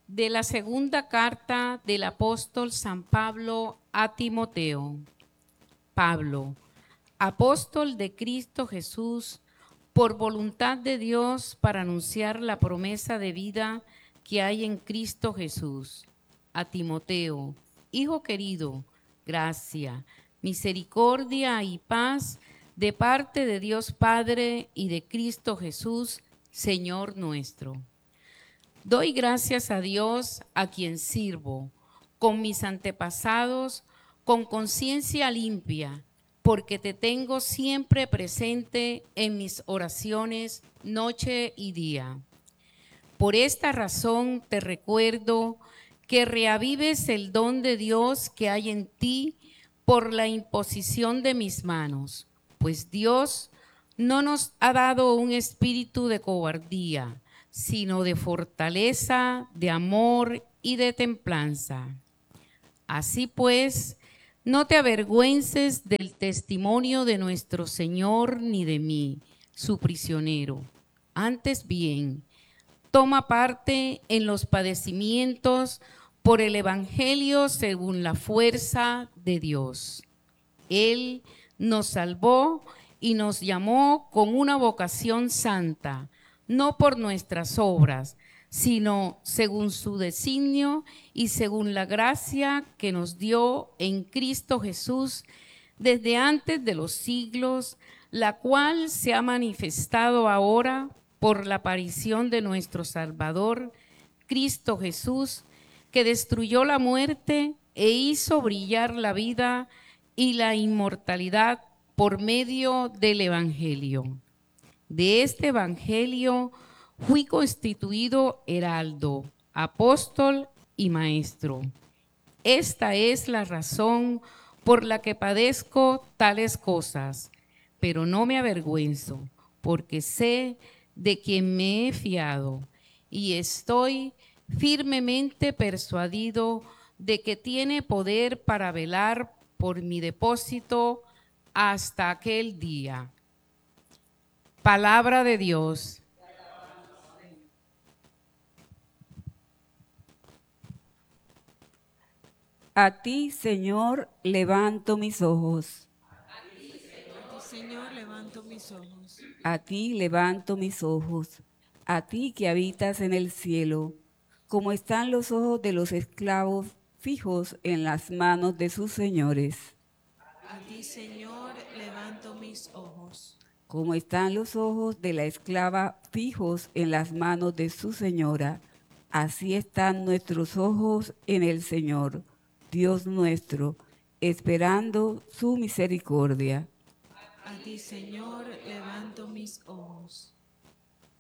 De la segunda carta del apóstol San Pablo a Timoteo. Pablo, apóstol de Cristo Jesús, por voluntad de Dios, para anunciar la promesa de vida que hay en Cristo Jesús. A Timoteo, hijo querido, gracia, misericordia y paz de parte de Dios Padre y de Cristo Jesús, Señor nuestro. Doy gracias a Dios, a quien sirvo, con mis antepasados, con conciencia limpia, porque te tengo siempre presente en mis oraciones noche y día. Por esta razón te recuerdo que reavives el don de Dios que hay en ti por la imposición de mis manos, pues Dios no nos ha dado un espíritu de cobardía, sino de fortaleza, de amor y de templanza. Así pues, no te avergüences del testimonio de nuestro Señor ni de mí, su prisionero. Antes bien, toma parte en los padecimientos por el Evangelio según la fuerza de Dios. Él nos salvó y nos llamó con una vocación santa, no por nuestras obras, sino según su designio y según la gracia que nos dio en Cristo Jesús desde antes de los siglos, la cual se ha manifestado ahora por la aparición de nuestro Salvador, Cristo Jesús, que destruyó la muerte e hizo brillar la vida y la inmortalidad por medio del Evangelio. De este Evangelio fui constituido heraldo, apóstol y maestro. Esta es la razón por la que padezco tales cosas, pero no me avergüenzo, porque sé de quien me he fiado y estoy firmemente persuadido de que tiene poder para velar por mi depósito hasta aquel día. Palabra de Dios. A ti, Señor, levanto mis ojos. A ti, Señor, levanto mis ojos. A ti levanto mis ojos. A ti que habitas en el cielo, como están los ojos de los esclavos fijos en las manos de sus señores. A ti, Señor, levanto mis ojos. Como están los ojos de la esclava fijos en las manos de su señora, así están nuestros ojos en el Señor, Dios nuestro, esperando su misericordia. A ti, Señor, levanto mis ojos.